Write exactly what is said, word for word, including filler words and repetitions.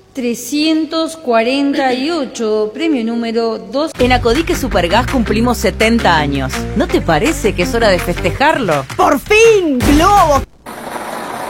trescientos cuarenta y ocho, premio número dos. En Acodique Supergas cumplimos setenta años. ¿No te parece que es hora de festejarlo? ¡Por fin! ¡Globo!